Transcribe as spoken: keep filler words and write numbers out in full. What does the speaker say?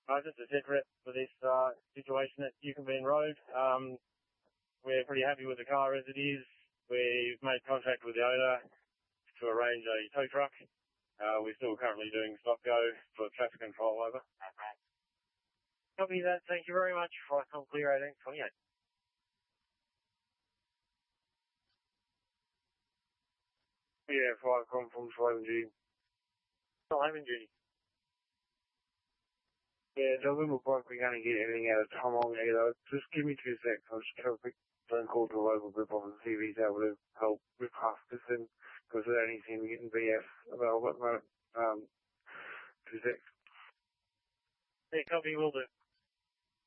Uh, just a set rep for this uh, situation at Yukonbean Road. Um, we're pretty happy with the car as it is. We've made contact with the owner to arrange a tow truck. Uh, we're still currently doing stop go for traffic control over. Copy that. Thank you very much. Fricom Clear eighteen twenty-eight. Yeah, Fricom from Sloan G. Sloan G. Yeah, November Park, we're going to get anything out of Tom on either. Just give me two seconds. I'll just have a quick phone call to a local grip on and see if he's able to help with half this thing, because they only seem to be getting B F available at the moment. Um, two seconds. Yeah, copy, will do.